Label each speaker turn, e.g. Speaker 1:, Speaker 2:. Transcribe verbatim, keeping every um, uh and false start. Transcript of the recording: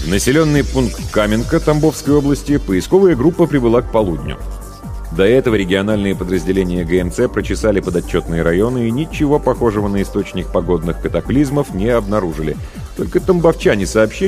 Speaker 1: населенный пункт Каменка Тамбовской области поисковая группа прибыла к полудню. До этого региональные подразделения ГМЦ прочесали подотчетные районы и ничего похожего на источник погодных катаклизмов не обнаружили. Только тамбовчане сообщили,